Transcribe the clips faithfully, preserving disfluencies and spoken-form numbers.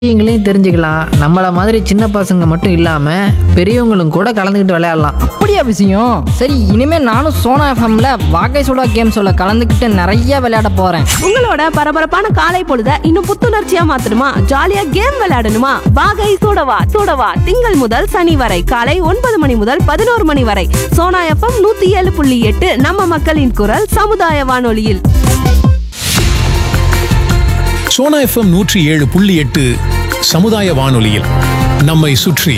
நீங்களையும் தெரிஞ்சுக்கலாம். நம்மள மாதிரி சின்ன பசங்க மட்டும் இல்லாம பெரியவங்களும் கூட கலந்துக்கிட்டு விளையாடலாம். அப்படியா விஷயம்? சரி, இனிமே நானும் சோனா எஃப்எம்ல வாகை சுடா கேம் சொல்ல கலந்துக்கிட்டு நிறைய விளையாட போறேன். உங்களோட பரபரப்பான காலை பொழுத இன்னும் புத்துணர்ச்சியா மாத்தணுமா? ஜாலியா கேம் விளையாடணுமா? வாகை சூடவா சூடவா திங்கள் முதல் சனி வரை காலை ஒன்பது மணி முதல் பதினோரு மணி வரை சோனா எஃப்எம் நூத்தி ஏழு புள்ளி எட்டு நம்ம மக்களின் குரல் சமுதாய வானொலியில். சோனா எஃப்எம் நூற்றி ஏழு புள்ளி எட்டு சமுதாய வானொலியில் நம்மை சுற்றி.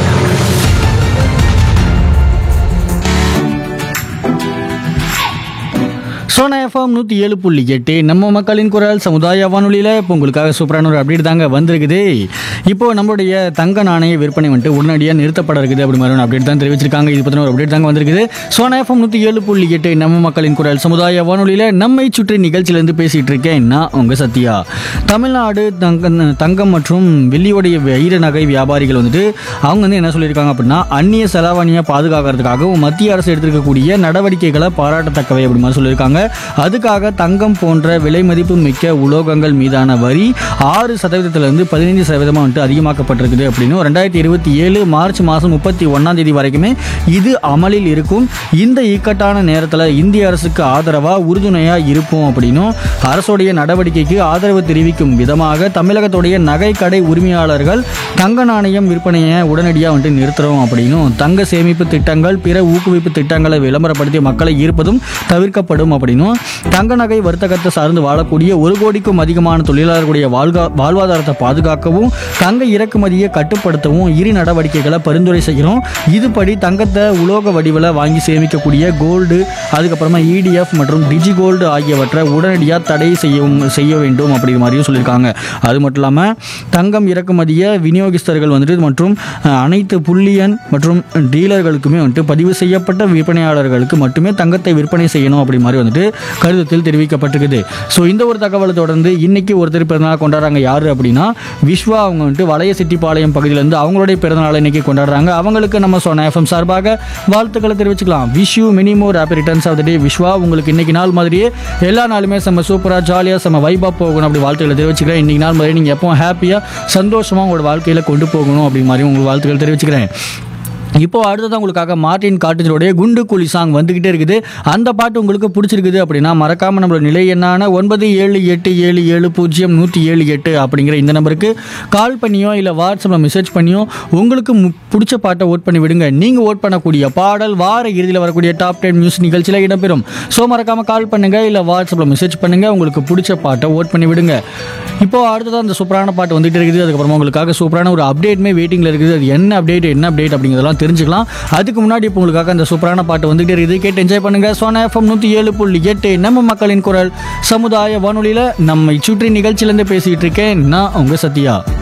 சோனா எஃப்எம் நூற்றி ஏழு புள்ளி எட்டு நம்ம மக்களின் குரல் சமுதாய வானொலியில் இப்போ உங்களுக்காக சூப்பரான ஒரு அப்டேட் தாங்க வந்திருக்குது. இப்போது நம்மளுடைய தங்க நாணய விற்பனை வந்துட்டு உடனடியாக நிறுத்தப்பட இருக்குது அப்படி மாதிரி அப்டேட் தான் தெரிவிச்சிருக்காங்க. இது பற்றின ஒரு அப்டேட் தாங்க வந்திருக்குது. சோனா எஃப்எம் நூற்றி ஏழு புள்ளி எட்டு நம்ம மக்களின் குரல் சமுதாய வானொலியில் நம்மை சுற்றி நிகழ்ச்சியிலேருந்து பேசிகிட்டு இருக்கேன் நான் உங்கள் சத்யா. தமிழ்நாடு தங்க தங்கம் மற்றும் வெள்ளியோடைய வைர நகை வியாபாரிகள் வந்துட்டு அவங்க வந்து என்ன சொல்லியிருக்காங்க அப்படின்னா, அந்நிய செலாவணியை பாதுகாக்கிறதுக்காகவும் மத்திய அரசு எடுத்திருக்கக்கூடிய நடவடிக்கைகளை பாராட்டத்தக்கவை அப்படி மாதிரி சொல்லியிருக்காங்க. அதுக்காக தங்கம் போன்ற விலை மதிப்பு மிக்க உலோகங்கள் மீதான வரி ஆறு சதவீதத்திலிருந்து பதினைந்து சதவீதமாக வந்துட்டு அதிகமாக்கப்பட்டிருக்குது அப்படின்னு ரெண்டாயிரத்தி இருபத்தி ஏழு மார்ச் மாதம் முப்பத்தி ஒன்றாம் தேதி வரைக்குமே இது அமலில் இருக்கும். இந்த இக்கட்டான நேரத்தில் இந்திய அரசுக்கு ஆதரவாக உறுதுணையாக இருப்போம் அப்படின்னும் அரசுடைய நடவடிக்கைக்கு ஆதரவு தெரிவிக்கும் விதமாக தமிழகத்துடைய நகை கடை உரிமையாளர்கள் தங்க நாணயம் விற்பனையை உடனடியாக வந்துட்டு நிறுத்துறோம் அப்படின்னும் தங்க சேமிப்பு திட்டங்கள் பிற ஊக்குவிப்பு திட்டங்களை விளம்பரப்படுத்தி மக்களை ஈர்ப்பதும் தவிர்க்கப்படும் அப்படின்னும் தங்க நகை வர்த்தகத்தை சார்ந்து வாழக்கூடிய ஒரு கோடிக்கும் அதிகமான தொழிலாளர்களுடைய வாழ்கா வாழ்வாதாரத்தை பாதுகாக்கவும் தங்க இறக்குமதியை கட்டுப்படுத்தவும் இரு நடவடிக்கைகளை பரிந்துரை செய்கிறோம். இதுபடி தங்கத்தை உலோக வடிவில் வாங்கி சேமிக்கக்கூடிய கோல்டு, அதுக்கப்புறமா இடிஎஃப் மற்றும் டிஜி கோல்டு ஆகியவற்றை உடனடியாக தடை செய்யவும் செய்ய வேண்டும் அப்படிங்கிற மாதிரியும் சொல்லியிருக்காங்க. அது மட்டும் இல்லாமல் தங்கம் இறக்குமதியை விநியோகஸ்தர்கள் வந்துட்டு மற்றும் அனைத்து புள்ளியன் மற்றும் டீலர்களுக்குமே வந்துட்டு பதிவு செய்யப்பட்ட விற்பனையாளர்களுக்கு மட்டுமே தங்கத்தை விற்பனை செய்யணும் அப்படி மாதிரி வந்துட்டு கருத்தில் தெரிவிக்கப்பட்டிருக்குது. ஸோ இந்த ஒரு தகவலை தொடர்ந்து இன்னைக்கு ஒருத்தர் பிறந்தநாள் கொண்டாடுறாங்க. யாரு அப்படின்னா விஸ்வா. அவங்க வந்துட்டு வளைய செட்டிப்பாளையம் பகுதியிலேருந்து அவங்களுடைய பிறந்தநாளை இன்னைக்கு கொண்டாடுறாங்க. அவங்களுக்கு நம்ம சோனா எஃப்எம் சார்பாக வாழ்த்துக்களை தெரிவிச்சுக்கலாம். Wish you many more happy returns of the டே விஸ்வா. உங்களுக்கு இன்னைக்கு நாள் மாதிரியே எல்லா நாளுமே செம்ம சூப்பராக ஜாலியாக செம்ம வைபாக போகணும் அப்படி வாழ்த்துக்களை தெரிவிச்சுக்கிறேன். இன்னைக்கு நாள் மாதிரி நீங்கள் எப்போ ஹாப்பியாக சந்தோஷமாக உங்களோட வாழ்க்கையில் கொண்டு போகணும் அப்படி மாதிரி உங்களுக்கு வாழ்த்துக்கள் தெரிவிச்சுக்கிறேன். இப்போ அடுத்ததான் உங்களுக்காக மார்டின் கார்டிஜோடைய குண்டு குழி சாங் வந்துகிட்டே இருக்குது. அந்த பாட்டு உங்களுக்கு பிடிச்சிருக்குது அப்படின்னா மறக்காம நம்மளோட நிலை என்னான ஒன்பது ஏழு எட்டு ஏழு ஏழு பூஜ்ஜியம் நூற்றி ஏழு எட்டு அப்படிங்கிற இந்த நம்பருக்கு கால் பண்ணியோ இல்லை வாட்ஸ்அப்பில் மெசேஜ் பண்ணியோ உங்களுக்கு பிடிச்ச பாட்டை ஓட் பண்ணி விடுங்க. நீங்கள் ஓட் பண்ணக்கூடிய பாடல் வார இறுதியில் வரக்கூடிய டாப் டென் நியூஸ் நிகழ்ச்சியில் இடம்பெறும். ஸோ மறக்காம கால் பண்ணுங்க இல்லை வாட்ஸ்அப்பில் மெசேஜ் பண்ணுங்க. உங்களுக்கு பிடிச்ச பாட்டை ஓட் பண்ணி விடுங்க. இப்போ அடுத்ததான் அந்த சூப்பரான பாட்டு வந்துகிட்டே இருக்குது. அதுக்கப்புறமா உங்களுக்காக சூப்பரான ஒரு அப்டேட்மே வெயிட்டிங்கில் இருக்குது. அது என்ன அப்டேட் என்ன அப்டேட் அப்படிங்கிறதெல்லாம் தெரிஞ்சுக்கலாம். அதுக்கு முன்னாடி இப்போ உங்களுக்காக அந்த சூப்பரான பாட்டு வந்துகிட்டே இருக்குது. கேட்டு என்ஜாய் பண்ணுங்க. சோனா எஃப்எம் நூற்றி ஏழு புள்ளி எட்டு நம்ம மக்களின் குரல் சமுதாய வானொலியில் நம்மை சுற்றி நிகழ்ச்சியிலேருந்து பேசிகிட்டு இருக்கேன் நான் உங்கள் சத்யா.